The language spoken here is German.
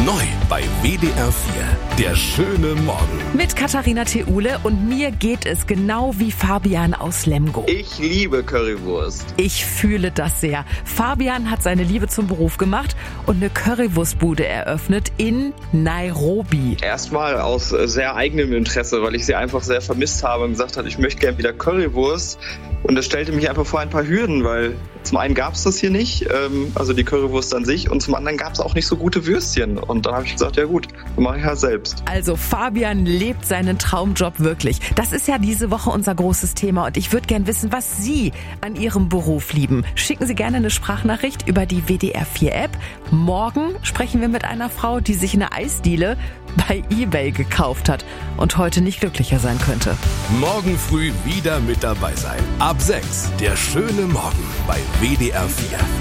Neu bei WDR 4, der schöne Morgen. Mit Katharina Theule und mir geht es genau wie Fabian aus Lemgo. Ich liebe Currywurst. Ich fühle das sehr. Fabian hat seine Liebe zum Beruf gemacht und eine Currywurstbude eröffnet in Nairobi. Erstmal aus sehr eigenem Interesse, weil ich sie einfach sehr vermisst habe und gesagt habe, ich möchte gerne wieder Currywurst. Und das stellte mich einfach vor ein paar Hürden, weil zum einen gab es das hier nicht, also die Currywurst an sich, und zum anderen gab es auch nicht so gute Würstchen. Und dann habe ich gesagt, ja gut, dann mache ich halt selbst. Also Fabian lebt seinen Traumjob wirklich. Das ist ja diese Woche unser großes Thema und ich würde gern wissen, was Sie an Ihrem Beruf lieben. Schicken Sie gerne eine Sprachnachricht über die WDR 4 App. Morgen sprechen wir mit einer Frau, die sich eine Eisdiele bei eBay gekauft hat und heute nicht glücklicher sein könnte. Morgen früh wieder mit dabei sein. Ab 6, der schöne Morgen bei WDR 4.